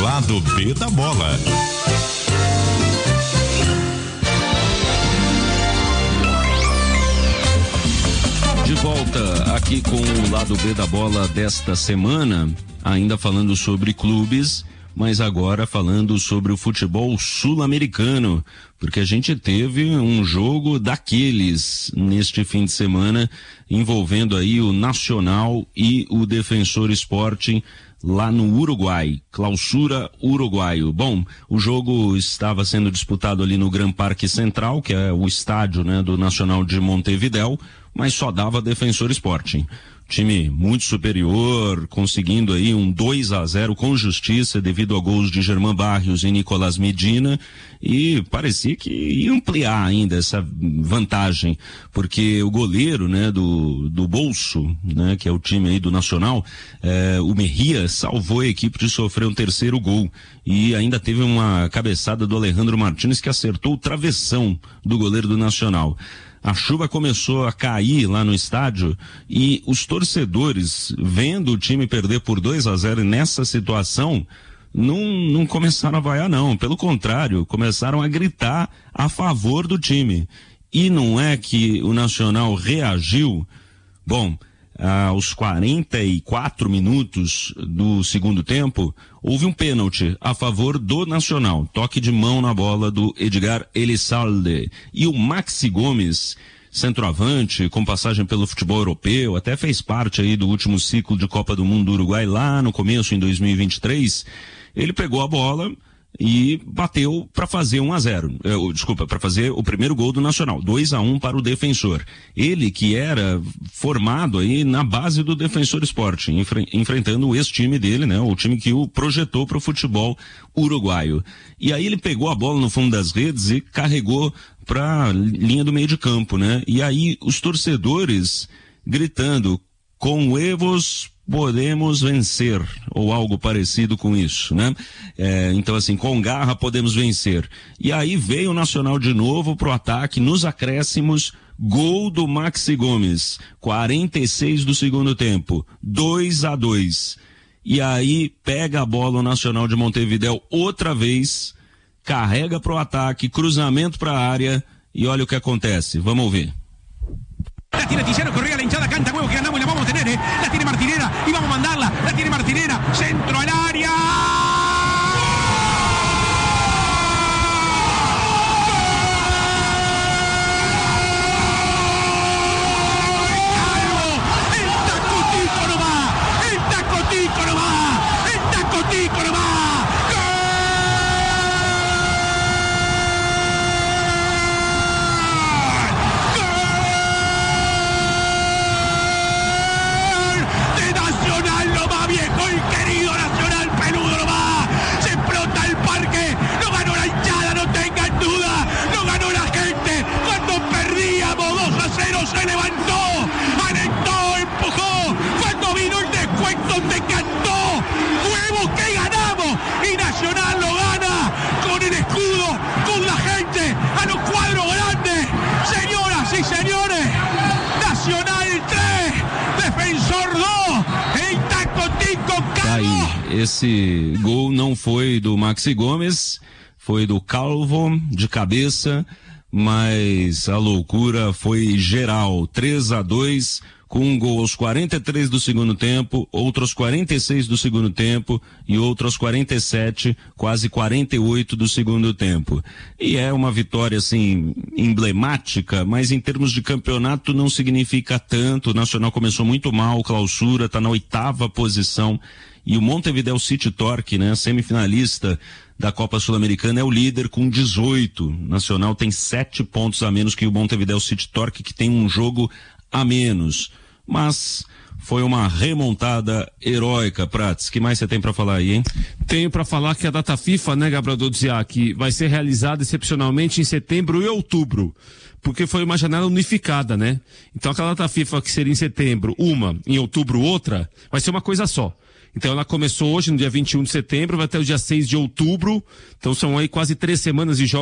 Lado B da Bola. De volta aqui com o Lado B da Bola desta semana, ainda falando sobre clubes, mas agora falando sobre o futebol sul-americano, porque a gente teve um jogo daqueles neste fim de semana, envolvendo aí o Nacional e o Defensor Sporting lá no Uruguai, Clausura Uruguaio. Bom, o jogo estava sendo disputado ali no Gran Parque Central, que é o estádio, né, do Nacional de Montevidéu, mas só dava Defensor Sporting. Time muito superior, conseguindo aí um 2-0 com justiça devido a gols de Germán Barrios e Nicolás Medina, e parecia que ia ampliar ainda essa vantagem, porque o goleiro, né, do Bolso, né, que é o time aí do Nacional, o Mejia salvou a equipe de sofrer um terceiro gol, e ainda teve uma cabeçada do Alejandro Martínez que acertou o travessão do goleiro do Nacional. A chuva começou a cair lá no estádio e os torcedores, vendo o time perder por 2-0 nessa situação, não começaram a vaiar não. Pelo contrário, começaram a gritar a favor do time. E não é que o Nacional reagiu? Bom, aos 44 minutos do segundo tempo, houve um pênalti a favor do Nacional. Toque de mão na bola do Edgar Elizalde. E o Maxi Gomes, centroavante, com passagem pelo futebol europeu, até fez parte aí do último ciclo de Copa do Mundo do Uruguai lá no começo, em 2023, ele pegou a bola e bateu para fazer 1-0. Para fazer o primeiro gol do Nacional, 2-1 para o Defensor. Ele que era formado aí na base do Defensor Sporting, enfrentando o ex-time dele, né? O time que o projetou para o futebol uruguaio. E aí ele pegou a bola no fundo das redes e carregou para linha do meio de campo, né? E aí os torcedores gritando: com huevos podemos vencer, ou algo parecido com isso, né? Então assim, com garra podemos vencer. E aí veio o Nacional de novo pro ataque, nos acréscimos, gol do Maxi Gomes, 46 do segundo tempo, 2-2. E aí pega a bola o Nacional de Montevidéu outra vez, carrega pro ataque, cruzamento pra área, e olha o que acontece, vamos ouvir. La tiene Tillero, corría la hinchada, canta huevo que ganamos y la vamos a tener, La tiene Martinera y vamos a mandarla. La tiene Martinera, centro al área. El tacotico no va. El tacotico no va. El tacotico no va. Se levantó, alentó, empujó, cuando vino el descuento decantó, huevos que ganamos, y Nacional lo gana con el escudo, con la gente, a los cuadros grandes. Señoras y señores, Nacional 3, Defensor 2, el tacotico Calvo. Esse gol não foi do Maxi Gomes, foi do Calvo, de cabeça, mas a loucura foi geral. 3-2, com um gol aos 43 do segundo tempo, outro aos 46 do segundo tempo e outro aos 47, quase 48 do segundo tempo. E é uma vitória, assim, emblemática, mas em termos de campeonato não significa tanto. O Nacional começou muito mal, Clausura, está na 8ª posição, e o Montevidéu City Torque, né, semifinalista da Copa Sul-Americana, é o líder com 18. Nacional tem 7 pontos a menos que o Montevidéu City Torque, que tem um jogo a menos. Mas foi uma remontada heróica. Prats, que mais você tem para falar aí, hein? Tenho para falar que a data FIFA, né, Gabriel Dodziak, vai ser realizada excepcionalmente em setembro e outubro, porque foi uma janela unificada, né? Então aquela data FIFA que seria em setembro, uma, em outubro outra, vai ser uma coisa só. Então ela começou hoje no dia 21 de setembro, vai até o dia 6 de outubro, então são aí quase 3 semanas de jogos.